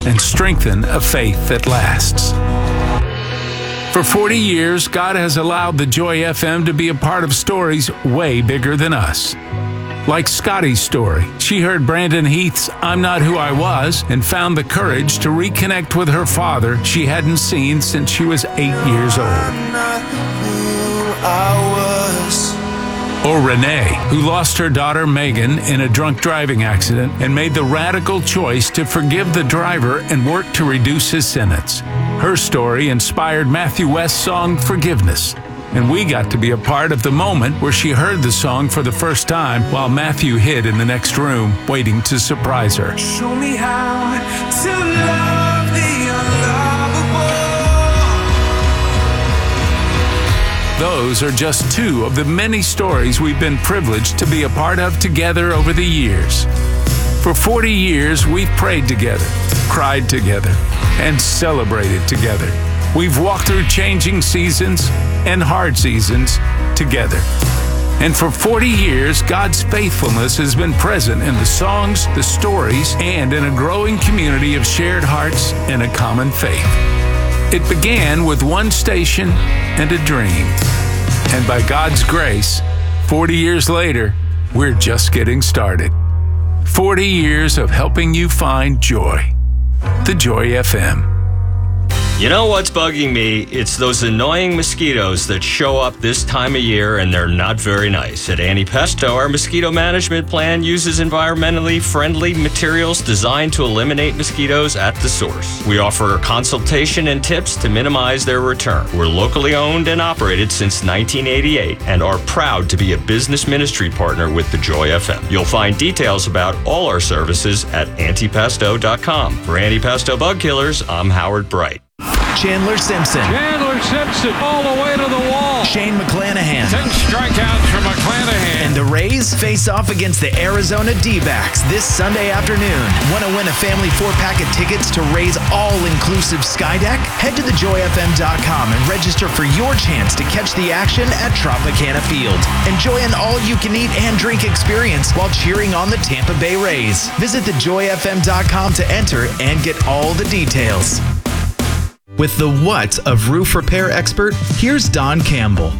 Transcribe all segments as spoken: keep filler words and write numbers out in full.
and strengthen a faith that lasts. For forty years, God has allowed the Joy F M to be a part of stories way bigger than us. Like Scotty's story, she heard Brandon Heath's I'm Not Who I Was and found the courage to reconnect with her father she hadn't seen since she was eight years old. I'm not who I was. Or Renee, who lost her daughter Megan in a drunk driving accident and made the radical choice to forgive the driver and work to reduce his sentence. Her story inspired Matthew West's song Forgiveness, and we got to be a part of the moment where she heard the song for the first time while Matthew hid in the next room waiting to surprise her. Show me how to love the unlovable. Those are just two of the many stories we've been privileged to be a part of together over the years. For forty years, we've prayed together, cried together, and celebrated together. We've walked through changing seasons and hard seasons together. And for forty years, God's faithfulness has been present in the songs, the stories, and in a growing community of shared hearts and a common faith. It began with one station and a dream. And by God's grace, forty years later, we're just getting started. forty years of helping you find joy. The Joy F M. You know what's bugging me? It's those annoying mosquitoes that show up this time of year and they're not very nice. At Antipesto, our mosquito management plan uses environmentally friendly materials designed to eliminate mosquitoes at the source. We offer consultation and tips to minimize their return. We're locally owned and operated since nineteen eighty-eight and are proud to be a business ministry partner with the Joy F M. You'll find details about all our services at antipesto dot com. For Antipesto Bug Killers, I'm Howard Bright. Chandler Simpson. Chandler Simpson all the way to the wall. Shane McClanahan. Ten strikeouts for McClanahan. And the Rays face off against the Arizona D-backs this Sunday afternoon. Want to win a family four-pack of tickets to Rays all-inclusive Skydeck? Head to the joy f m dot com and register for your chance to catch the action at Tropicana Field. Enjoy an all-you-can-eat and drink experience while cheering on the Tampa Bay Rays. Visit the joy f m dot com to enter and get all the details. With the what of roof repair expert, here's Don Campbell.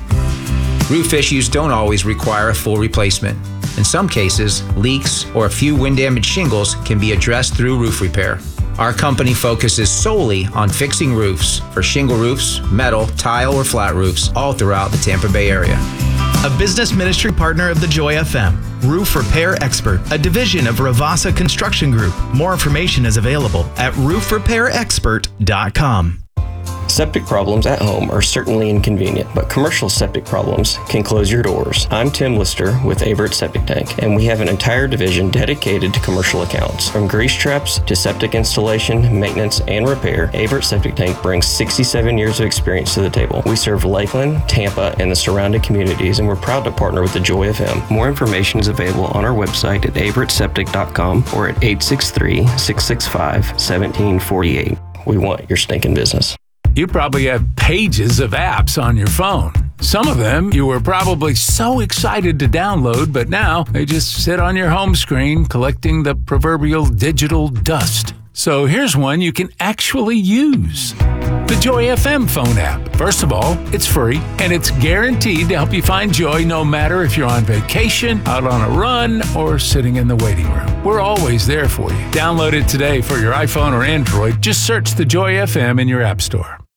Roof issues don't always require a full replacement. In some cases, leaks or a few wind-damaged shingles can be addressed through roof repair. Our company focuses solely on fixing roofs for shingle roofs, metal, tile, or flat roofs all throughout the Tampa Bay area. A business ministry partner of the Joy F M, Roof Repair Expert, a division of Ravasa Construction Group. More information is available at roof repair expert dot com. Septic problems at home are certainly inconvenient, but commercial septic problems can close your doors. I'm Tim Lister with Avert Septic Tank, and we have an entire division dedicated to commercial accounts. From grease traps to septic installation, maintenance, and repair, Avert Septic Tank brings sixty-seven years of experience to the table. We serve Lakeland, Tampa, and the surrounding communities, and we're proud to partner with the Joy F M. More information is available on our website at avert septic dot com or at eight six three, six six five, one seven four eight. We want your stinking business. You probably have pages of apps on your phone. Some of them you were probably so excited to download, but now they just sit on your home screen collecting the proverbial digital dust. So here's one you can actually use. The Joy F M phone app. First of all, it's free, and it's guaranteed to help you find joy no matter if you're on vacation, out on a run, or sitting in the waiting room. We're always there for you. Download it today for your iPhone or Android. Just search the Joy F M in your app store.